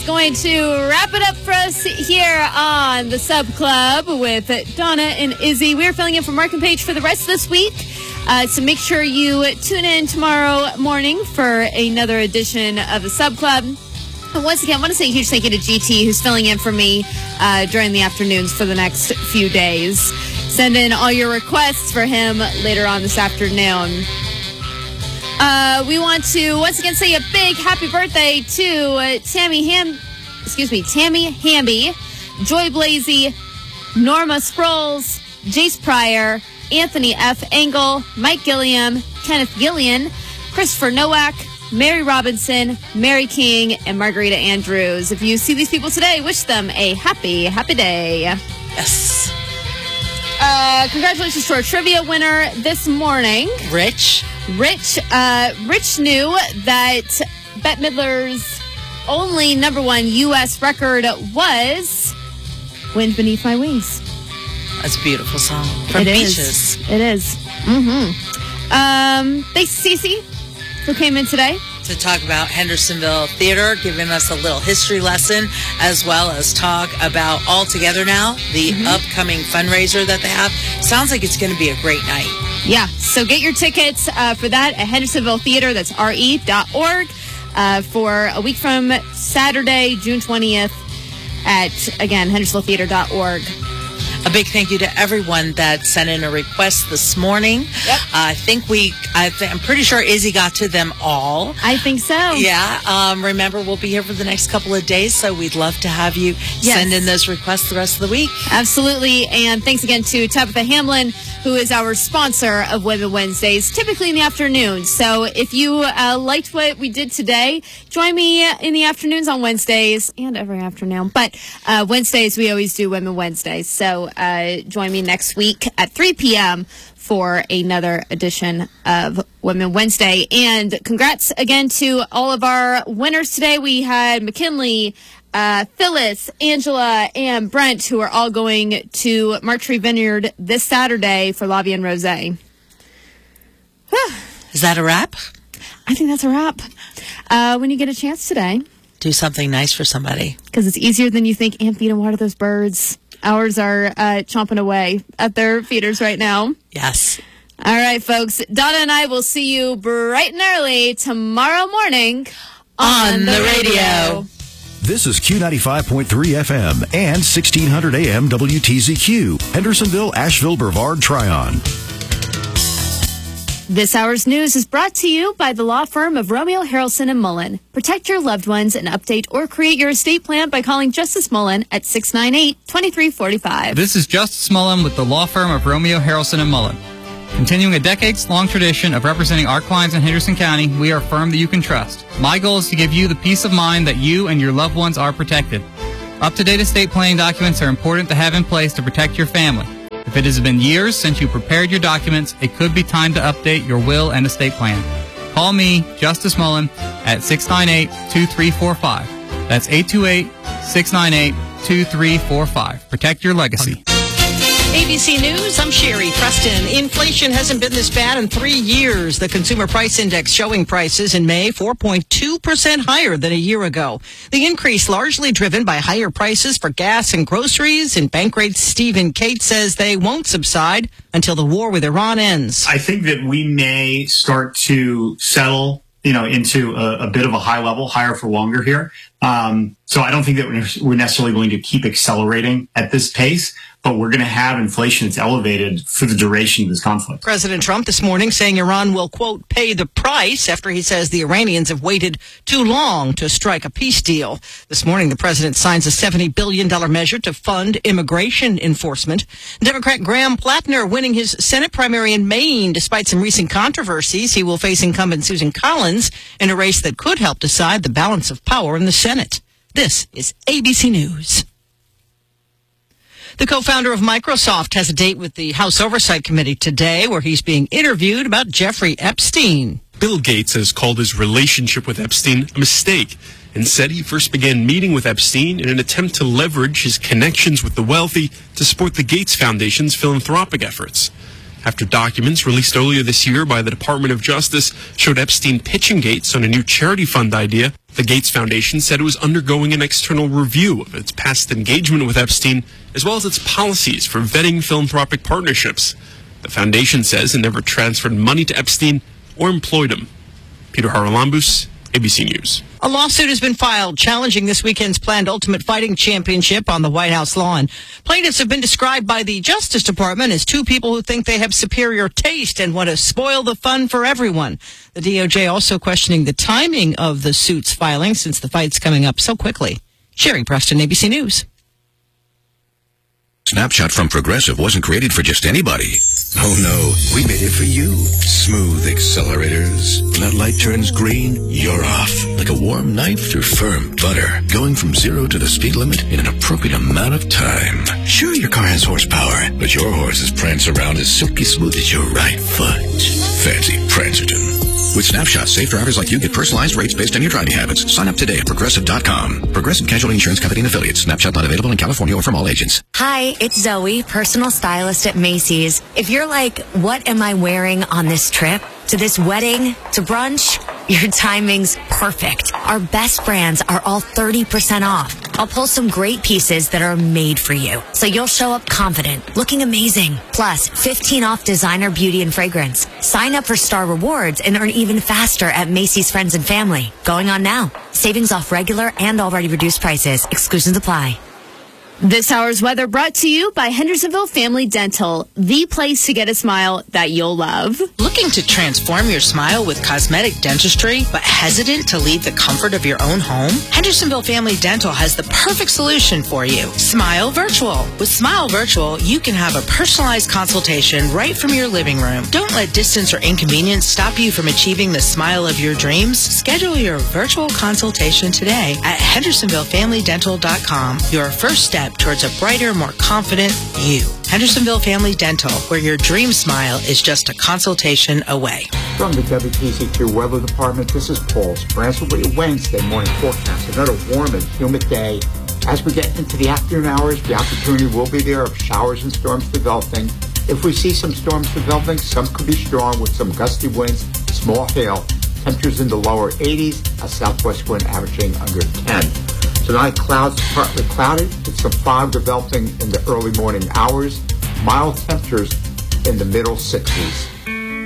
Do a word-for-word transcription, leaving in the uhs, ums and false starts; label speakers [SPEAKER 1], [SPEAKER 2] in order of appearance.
[SPEAKER 1] going to wrap it up for us here on the Sub Club with Donna and Izzy. We're filling in for Mark and Paige for the rest of this week. Uh, so make sure you tune in tomorrow morning for another edition of the Sub Club. And once again, I want to say a huge thank you to G T, who's filling in for me uh, during the afternoons for the next few days. Send in all your requests for him later on this afternoon. Uh, we want to once again say a big happy birthday to uh, Tammy Ham, excuse me, Tammy Hamby, Joy Blazy, Norma Sproles, Jace Pryor, Anthony F. Engel, Mike Gilliam, Kenneth Gillian, Christopher Nowak, Mary Robinson, Mary King, and Margarita Andrews. If you see these people today, wish them a happy, happy day.
[SPEAKER 2] Yes.
[SPEAKER 1] Uh, congratulations to our trivia winner this morning.
[SPEAKER 2] Rich.
[SPEAKER 1] Rich, uh, Rich knew that Bette Midler's only number one U S record was Wind Beneath My Wings.
[SPEAKER 2] That's a beautiful song. From
[SPEAKER 1] It
[SPEAKER 2] Beaches.
[SPEAKER 1] is. It is. Mm-hmm. Um, thanks, Cece, who came in today.
[SPEAKER 2] To talk about Hendersonville Theater, giving us a little history lesson, as well as talk about All Together Now, the mm-hmm. upcoming fundraiser that they have. Sounds like it's going to be a great night.
[SPEAKER 1] Yeah, so get your tickets uh, for that at Hendersonville Theater. That's R E dot org uh, for a week from Saturday, June twentieth at, again, Hendersonville Theater dot org.
[SPEAKER 2] A big thank you to everyone that sent in a request this morning.
[SPEAKER 1] Yep.
[SPEAKER 2] Uh, I think we, I th- I'm pretty sure Izzy got to them all.
[SPEAKER 1] I think so.
[SPEAKER 2] Yeah. Um, remember, we'll be here for the next couple of days, so we'd love to have you yes. send in those requests the rest of the week.
[SPEAKER 1] Absolutely. And thanks again to Tabitha Hamlin, who is our sponsor of Women Wednesdays, typically in the afternoon. So if you uh, liked what we did today, join me in the afternoons on Wednesdays and every afternoon. But uh, Wednesdays, we always do Women Wednesdays. So uh, join me next week at three p.m. for another edition of Women Wednesday. And congrats again to all of our winners today. We had McKinley, uh, Phyllis, Angela, and Brent, who are all going to Martree Vineyard this Saturday for La Vie en Rosé.
[SPEAKER 2] Is that a wrap?
[SPEAKER 1] I think that's a wrap. Uh, when you get a chance today,
[SPEAKER 2] do something nice for somebody.
[SPEAKER 1] Because it's easier than you think. And feed and water those birds. Ours are uh, chomping away at their feeders right now.
[SPEAKER 2] Yes.
[SPEAKER 1] All right, folks. Donna and I will see you bright and early tomorrow morning on, on the, the radio. radio.
[SPEAKER 3] This is Q ninety-five point three F M and sixteen hundred A M W T Z Q, Hendersonville, Asheville, Brevard, Tryon.
[SPEAKER 1] This hour's news is brought to you by the law firm of Romeo, Harrelson and Mullen. Protect your loved ones and update or create your estate plan by calling Justice Mullen at six nine eight, two three four five.
[SPEAKER 4] This is Justice Mullen with the law firm of Romeo, Harrelson and Mullen. Continuing a decades-long tradition of representing our clients in Henderson County, we are a firm that you can trust. My goal is to give you the peace of mind that you and your loved ones are protected. Up-to-date estate planning documents are important to have in place to protect your family. If it has been years since you prepared your documents, it could be time to update your will and estate plan. Call me, Justice Mullen, at six nine eight, two three four five. That's eight two eight, six nine eight, two three four five. Protect your legacy.
[SPEAKER 5] A B C News, I'm Sherry Preston. Inflation hasn't been this bad in three years. The Consumer Price Index showing prices in May four point two percent higher than a year ago. The increase largely driven by higher prices for gas and groceries. And Bankrate Stephen Kate says they won't subside until the war with Iran ends.
[SPEAKER 6] I think that we may start to settle, you know, into a, a bit of a high level, higher for longer here. Um, so I don't think that we're, we're necessarily going to keep accelerating at this pace, but we're going to have inflation that's elevated for the duration of this conflict.
[SPEAKER 5] President Trump this morning saying Iran will, quote, pay the price after he says the Iranians have waited too long to strike a peace deal. This morning, the president signs a seventy billion dollars measure to fund immigration enforcement. Democrat Graham Plattner winning his Senate primary in Maine despite some recent controversies. He will face incumbent Susan Collins in a race that could help decide the balance of power in the Senate. This is A B C News. The co-founder of Microsoft has a date with the House Oversight Committee today where he's being interviewed about Jeffrey Epstein.
[SPEAKER 7] Bill Gates has called his relationship with Epstein a mistake and said he first began meeting with Epstein in an attempt to leverage his connections with the wealthy to support the Gates Foundation's philanthropic efforts. After documents released earlier this year by the Department of Justice showed Epstein pitching Gates on a new charity fund idea The Gates Foundation said it was undergoing an external review of its past engagement with Epstein, as well as its policies for vetting philanthropic partnerships. The foundation says it never transferred money to Epstein or employed him. Peter Haralambous, A B C News.
[SPEAKER 5] A lawsuit has been filed challenging this weekend's planned Ultimate Fighting Championship on the White House lawn. Plaintiffs have been described by the Justice Department as two people who think they have superior taste and want to spoil the fun for everyone. The D O J also questioning the timing of the suit's filing since the fight's coming up so quickly. Sherry Preston, A B C News.
[SPEAKER 8] Snapshot from Progressive wasn't created for just anybody. Oh no, we made it for you. Smooth accelerators. When that light turns green, you're off. Like a warm knife through firm butter. Going from zero to the speed limit in an appropriate amount of time. Sure, your car has horsepower, but your horses prance around as silky smooth as your right foot. Fancy Prancerton. With Snapshot, safe drivers like you get personalized rates based on your driving habits. Sign up today at Progressive dot com. Progressive Casualty Insurance Company and Affiliates. Snapshot not available in California or from all agents.
[SPEAKER 9] Hi, it's Zoe, personal stylist at Macy's. If you're like, what am I wearing on this trip? To this wedding? To brunch? Your timing's perfect. Our best brands are all thirty percent off. I'll pull some great pieces that are made for you, so you'll show up confident, looking amazing. Plus, fifteen off designer beauty and fragrance. Sign up for Star Rewards and earn even faster at Macy's Friends and Family. Going on now. Savings off regular and already reduced prices. Exclusions apply.
[SPEAKER 1] This hour's weather brought to you by Hendersonville Family Dental, the place to get a smile that you'll love.
[SPEAKER 2] Looking to transform your smile with cosmetic dentistry, but hesitant to leave the comfort of your own home? Hendersonville Family Dental has the perfect solution for you. Smile Virtual. With Smile Virtual, you can have a personalized consultation right from your living room. Don't let distance or inconvenience stop you from achieving the smile of your dreams. Schedule your virtual consultation today at hendersonville family dental dot com. Your first step towards a brighter, more confident you. Hendersonville Family Dental, where your dream smile is just a consultation away.
[SPEAKER 10] From the W T Z Q Weather Department, this is Paul Sprance with your Wednesday morning forecast. Another warm and humid day. As we get into the afternoon hours, the opportunity will be there of showers and storms developing. If we see some storms developing, some could be strong with some gusty winds, small hail. Temperatures in the lower eighties, a southwest wind averaging under ten. Tonight, clouds partly cloudy with some fog developing in the early morning hours. Mild temperatures in the middle sixties.